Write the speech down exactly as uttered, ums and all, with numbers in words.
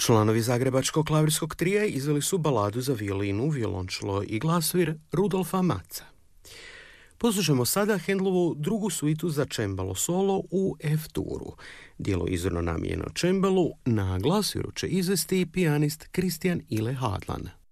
Članovi Zagrebačkog klavirskog trija izveli su baladu za violinu, violončelo i glasovir Rudolfa Matza. Poslušamo sada Handlovu drugu suitu za čembalo solo u F-duru. Dijelo izvorno namijenjeno čembalo na glasuju će izvesti pijanist Christian Ile Hadlan.